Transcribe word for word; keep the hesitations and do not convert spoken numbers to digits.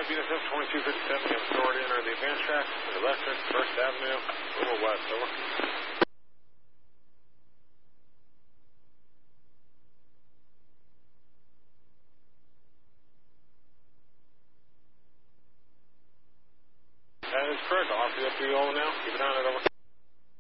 five, Venus F twenty-two fifty-seven, you have authority to enter the advance track to the left turn, First Avenue, over west, over. That is correct. I'll offer you up to you all now. Keep it on it, over.